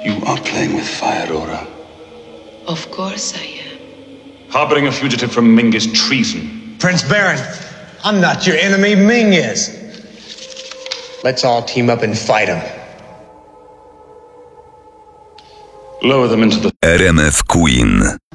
You are playing with fire, Aura. Of course I am. Harboring a fugitive from Ming is treason. Prince Baron, I'm not your enemy, Ming is. Let's all team up and fight him. Lower them into the... RMF Queen.